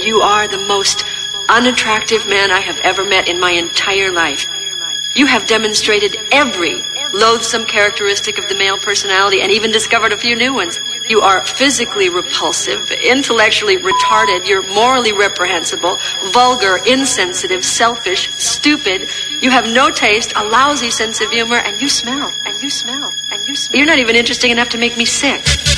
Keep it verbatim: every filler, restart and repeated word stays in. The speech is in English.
you are the most unattractive man I have ever met in my entire life. You have demonstrated every loathsome characteristic of the male personality and even discovered a few new ones. You are physically repulsive, intellectually retarded, you're morally reprehensible, vulgar, insensitive, selfish, stupid. You have no taste, a lousy sense of humor, and you smell, and you smell, and you smell. You're not even interesting enough to make me sick.